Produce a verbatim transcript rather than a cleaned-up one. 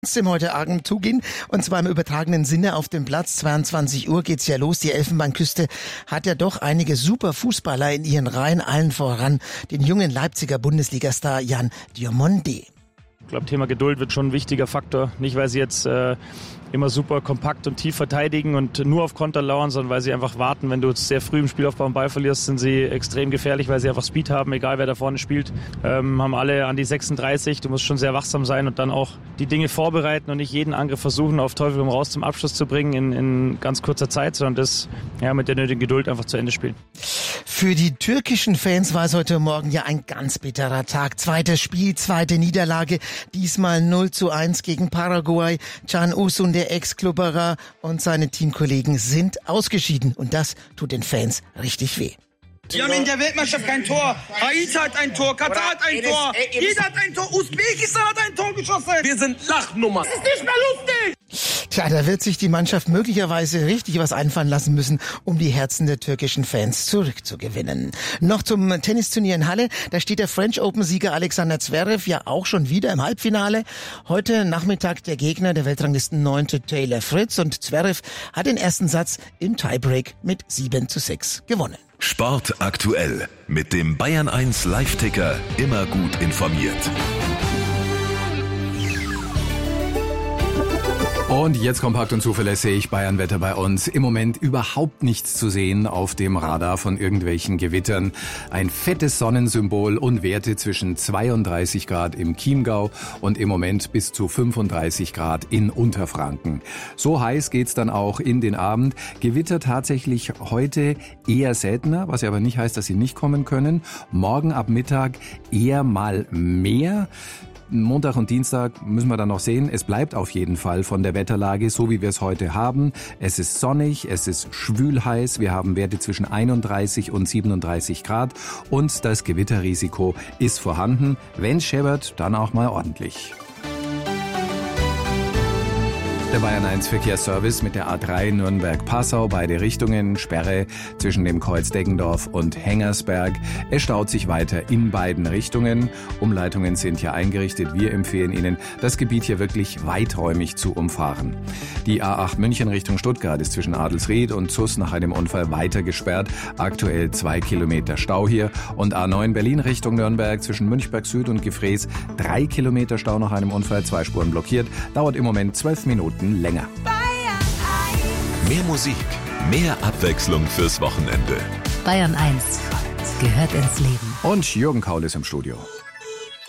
Trotzdem heute Abend zugehen, und zwar im übertragenen Sinne auf dem Platz. zweiundzwanzig Uhr geht's ja los. Die Elfenbeinküste hat ja doch einige super Fußballer in ihren Reihen, allen voran den jungen Leipziger Bundesligastar Jan Diomande. Ich glaube, Thema Geduld wird schon ein wichtiger Faktor. Nicht, weil sie jetzt äh, immer super kompakt und tief verteidigen und nur auf Konter lauern, sondern weil sie einfach warten. Wenn du sehr früh im Spielaufbau einen Ball verlierst, sind sie extrem gefährlich, weil sie einfach Speed haben, egal wer da vorne spielt. Ähm, haben alle an die sechsunddreißig. Du musst schon sehr wachsam sein und dann auch die Dinge vorbereiten und nicht jeden Angriff versuchen, auf Teufel komm raus zum Abschluss zu bringen in, in ganz kurzer Zeit, sondern das ja, mit der nötigen Geduld einfach zu Ende spielen. Für die türkischen Fans war es heute Morgen ja ein ganz bitterer Tag. Zweites Spiel, zweite Niederlage, diesmal null zu eins gegen Paraguay. Can Uzun, der Ex-Klubberer, und seine Teamkollegen sind ausgeschieden. Und das tut den Fans richtig weh. Wir haben in der Weltmeisterschaft kein Tor. Haiti hat ein Tor, Katar hat ein Tor, jeder hat ein Tor, Usbekistan hat ein Tor geschossen. Wir sind Lachnummer. Das ist nicht mehr lustig. Tja, da wird sich die Mannschaft möglicherweise richtig was einfallen lassen müssen, um die Herzen der türkischen Fans zurückzugewinnen. Noch zum Tennisturnier in Halle. Da steht der French Open-Sieger Alexander Zverev ja auch schon wieder im Halbfinale. Heute Nachmittag der Gegner, der Weltranglisten neunte Taylor Fritz. Und Zverev hat den ersten Satz im Tiebreak mit sieben zu sechs gewonnen. Sport aktuell mit dem Bayern eins Live-Ticker, immer gut informiert. Und jetzt kompakt und zuverlässig Bayern-Wetter bei uns. Im Moment überhaupt nichts zu sehen auf dem Radar von irgendwelchen Gewittern. Ein fettes Sonnensymbol und Werte zwischen zweiunddreißig Grad im Chiemgau und im Moment bis zu fünfunddreißig Grad in Unterfranken. So heiß geht's dann auch in den Abend. Gewitter tatsächlich heute eher seltener, was ja aber nicht heißt, dass sie nicht kommen können. Morgen ab Mittag eher mal mehr. Montag und Dienstag müssen wir dann noch sehen. Es bleibt auf jeden Fall von der Wetterlage so, wie wir es heute haben. Es ist sonnig, es ist schwül heiß. Wir haben Werte zwischen einunddreißig und siebenunddreißig Grad und das Gewitterrisiko ist vorhanden. Wenn es scheppert, dann auch mal ordentlich. Der Bayern eins Verkehrsservice mit der A drei Nürnberg-Passau, beide Richtungen, Sperre zwischen dem Kreuz Deggendorf und Hengersberg. Es staut sich weiter in beiden Richtungen. Umleitungen sind hier eingerichtet. Wir empfehlen Ihnen, das Gebiet hier wirklich weiträumig zu umfahren. Die A acht München Richtung Stuttgart ist zwischen Adelsried und Zuss nach einem Unfall weiter gesperrt. Aktuell zwei Kilometer Stau hier. Und A neun Berlin Richtung Nürnberg zwischen Münchberg Süd und Gefrees. Drei Kilometer Stau nach einem Unfall, zwei Spuren blockiert. Dauert im Moment zwölf Minuten länger. Mehr Musik, mehr Abwechslung fürs Wochenende. Bayern eins gehört ins Leben. Und Jürgen Kaul ist im Studio.